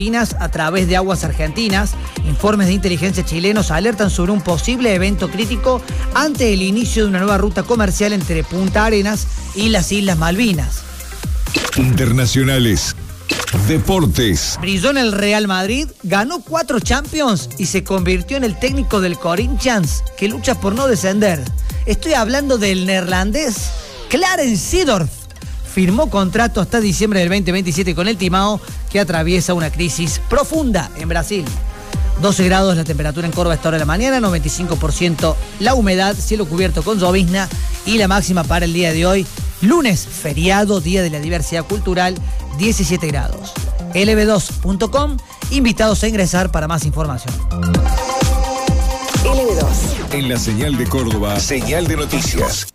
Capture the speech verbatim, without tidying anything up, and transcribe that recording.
a través de aguas argentinas. Informes de inteligencia chilenos alertan sobre un posible evento crítico ante el inicio de una nueva ruta comercial entre Punta Arenas y las Islas Malvinas. Internacionales. Deportes. Brilló en el Real Madrid, ganó cuatro Champions y se convirtió en el técnico del Corinthians, que lucha por no descender. Estoy hablando del neerlandés Clarence Seedorf. Firmó contrato hasta diciembre del veinte veintisiete con el Timao, que atraviesa una crisis profunda en Brasil. doce grados la temperatura en Córdoba a esta hora de la mañana, noventa y cinco por ciento la humedad, cielo cubierto con llovizna y la máxima para el día de hoy, lunes, feriado, Día de la Diversidad Cultural, diecisiete grados. L B dos punto com, invitados a ingresar para más información. L B dos. En la señal de Córdoba, señal de noticias.